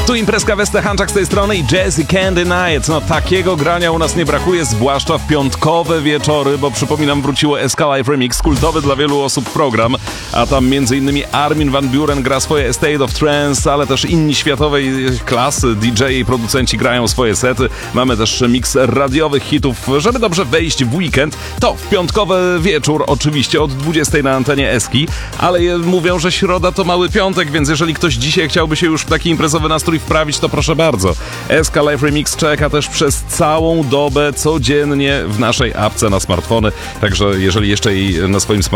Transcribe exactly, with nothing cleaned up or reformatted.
Tu imprezka Weste Hanczak z tej strony i Jazzy Candy Night. No takiego grania u nas nie brakuje, zwłaszcza w piątkowe wieczory, bo przypominam, wróciło S K Live Remix, kultowy dla wielu osób program, a tam między innymi Armin van Buuren gra swoje State of Trance, ale też inni światowej klasy D J i producenci grają swoje sety. Mamy też miks radiowych hitów, żeby dobrze wejść w weekend. To w piątkowy wieczór, oczywiście od dwudziestej na antenie Eski, ale mówią, że środa to mały piątek, więc jeżeli ktoś dzisiaj chciałby się już w taki imprezowy nastrój wprawić, to proszę bardzo. S K Live Remix czeka też przez całą dobę, codziennie w naszej apce na smartfony, także jeżeli jeszcze jej na swoim smartfonie